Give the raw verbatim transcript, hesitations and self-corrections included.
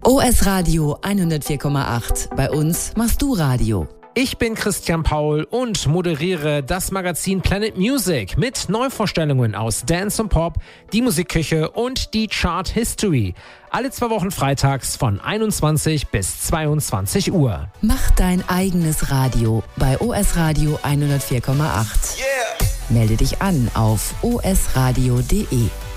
O S Radio hundertvier Komma acht. Bei uns machst du Radio. Ich bin Christian Paul und moderiere das Magazin Planet Music mit Neuvorstellungen aus Dance und Pop, die Musikküche und die Chart History. Alle zwei Wochen freitags von einundzwanzig bis zweiundzwanzig Uhr. Mach dein eigenes Radio bei O S Radio hundertvier Komma acht. Yeah. Melde dich an auf o s radio punkt d e.